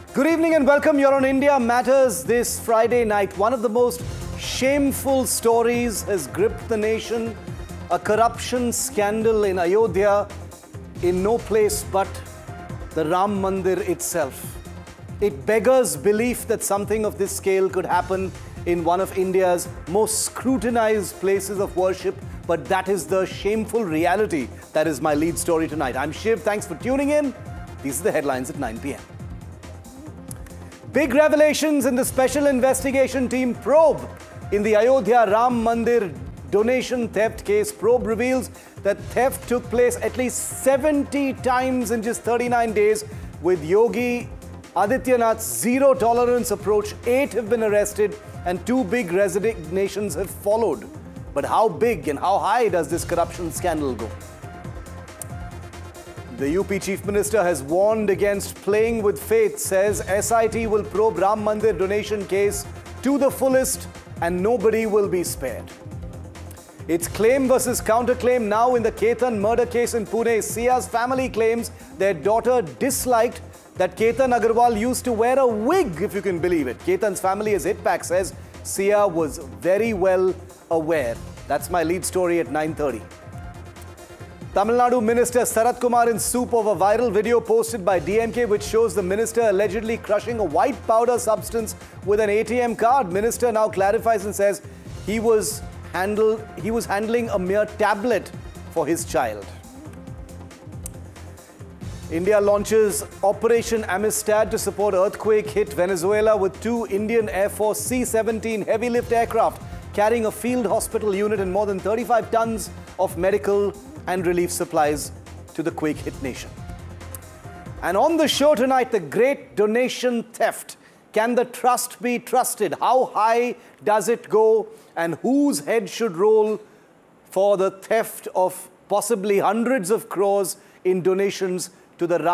Good evening and welcome. You're on India Matters this Friday night. One of the most shameful stories has gripped the nation. A corruption scandal in Ayodhya, in no place but the Ram Mandir itself. It beggars belief that something of this scale could happen in one of India's most scrutinized places of worship, but that is the shameful reality. That is my lead story tonight. I'm Shiv. Thanks for tuning in. These are the headlines at 9 p.m. Big revelations in the Special Investigation Team probe in the Ayodhya Ram Mandir donation theft case. Probe reveals that theft took place at least 70 times in just 39 days. With Yogi Adityanath's zero tolerance approach, 8 have been arrested and 2 big resignations have followed. But how big and how high does this corruption scandal go? The UP Chief Minister has warned against playing with faith, says SIT will probe Ram Mandir donation case to the fullest and nobody will be spared. It's claim versus counterclaim now in the Ketan murder case in Pune. Sia's family claims their daughter disliked that Ketan Agarwal used to wear a wig, if you can believe it. Ketan's family, as Hitpack says, Sia was very well aware. That's my lead story at 9:30. Tamil Nadu Minister Sarath Kumar in soup over viral video posted by DMK, which shows the minister allegedly crushing a white powder substance with an ATM card. Minister now clarifies and says he was handling a mere tablet for his child. India launches Operation Amistad to support earthquake-hit Venezuela with 2 Indian Air Force C-17 heavy-lift aircraft carrying a field hospital unit and more than 35 tons of medical and relief supplies to the quake-hit nation. And on the show tonight, the great donation theft. Can the trust be trusted? How high does it go? And whose head should roll for the theft of possibly hundreds of crores in donations to the